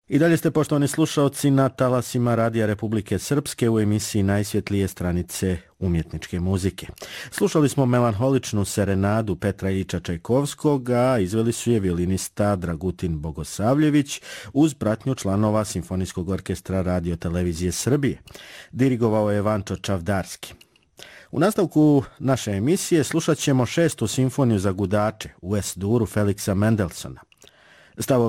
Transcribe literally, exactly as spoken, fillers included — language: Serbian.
I dalje ste, poštovani slušaoci, na talasima Radija Republike Srpske u emisiji Najsvjetlije stranice umjetničke muzike. Slušali smo melanholičnu serenadu Petra Ića Čajkovskog, a izveli su je violinista Dragutin Bogosavljević uz pratnju članova Simfonijskog orkestra Radio Televizije Srbije. Dirigovao je Vančo Čavdarski. U nastavku naše emisije slušat ćemo šestu simfoniju za gudače u Es-duru Feliksa Mendelssohna. Stavove